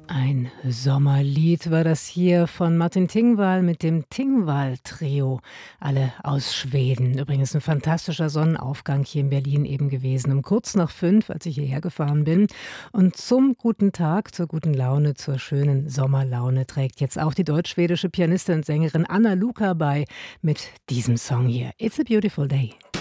Ein Sommerlied war das hier von Martin Tingvall mit dem Tingvall-Trio, alle aus Schweden. Übrigens ein fantastischer Sonnenaufgang hier in Berlin eben gewesen, um kurz nach 5, als ich hierher gefahren bin. Und zum guten Tag, zur guten Laune, zur schönen Sommerlaune trägt jetzt auch die deutsch-schwedische Pianistin und Sängerin Anna Luka bei mit diesem Song hier. It's a Beautiful Day.